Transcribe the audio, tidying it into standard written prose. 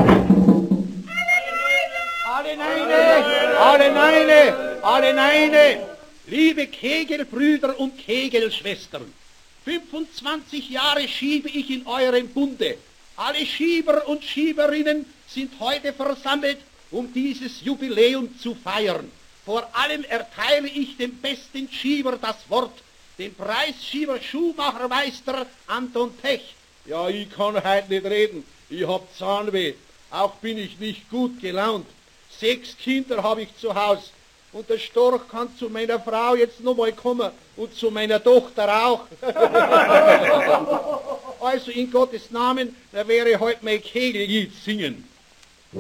Alle Neine, liebe Kegelbrüder und Kegelschwestern, 25 Jahre schiebe ich in eurem Bunde. Alle Schieber und Schieberinnen sind heute versammelt, um dieses Jubiläum zu feiern. Vor allem erteile ich dem besten Schieber das Wort, den Preisschieber Schuhmachermeister Anton Tech. Ja, ich kann heute nicht reden, ich hab Zahnweh, auch bin ich nicht gut gelaunt. 6 Kinder habe ich zu Haus und der Storch kann zu meiner Frau jetzt noch mal kommen und zu meiner Tochter auch. Also in Gottes Namen, da wäre heute mein Kegellied singen.